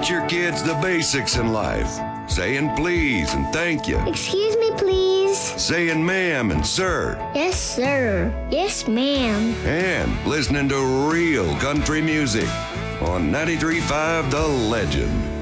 Teach your kids the basics in life. Saying please and thank you. Excuse me, please. Saying ma'am and sir. Yes, sir. Yes, ma'am. And listening to real country music on 93.5 The Legend.